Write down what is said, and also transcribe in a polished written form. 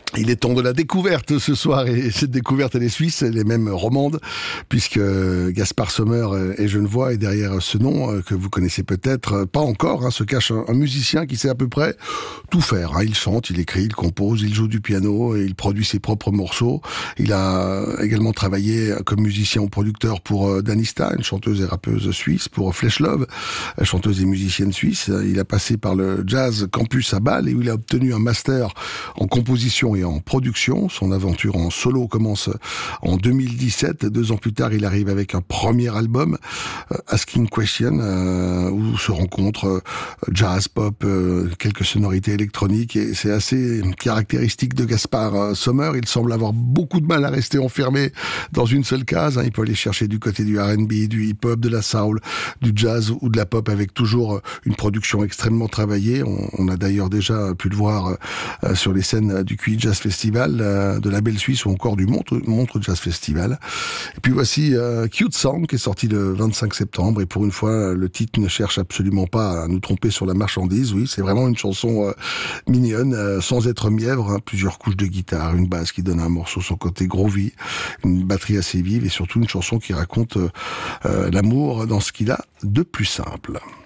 Il est temps de la découverte ce soir, et cette découverte elle est suisse, elle est même romande, puisque Gaspard Sommer est genevois, et derrière ce nom que vous connaissez peut-être pas encore, se cache un musicien qui sait à peu près tout faire. Il chante, il écrit, il compose, il joue du piano, et il produit ses propres morceaux. Il a également travaillé comme musicien ou producteur pour Danista, une chanteuse et rappeuse suisse, pour Flesh Love, chanteuse et musicienne suisse. Il a passé par le Jazz Campus à Bâle, et où il a obtenu un master en composition et en production. Son aventure en solo commence en 2017. 2 ans plus tard, il arrive avec un premier album, Asking Question, où se rencontrent jazz, pop, quelques sonorités électroniques, et c'est assez caractéristique de Gaspard Sommer. Il semble avoir beaucoup de mal à rester enfermé dans une seule case. Il peut aller chercher du côté du R&B, du hip-hop, de la soul, du jazz ou de la pop, avec toujours une production extrêmement travaillée. On a d'ailleurs déjà pu le voir sur les scènes du QI Jazz Festival, de la Belle Suisse, ou encore du Montreux Jazz Festival. Et puis voici Cute Song, qui est sorti le 25 septembre, et pour une fois, le titre ne cherche absolument pas à nous tromper sur la marchandise. Oui, c'est vraiment une chanson mignonne, sans être mièvre, plusieurs couches de guitare, une basse qui donne à un morceau son côté groovy, une batterie assez vive, et surtout une chanson qui raconte l'amour dans ce qu'il a de plus simple.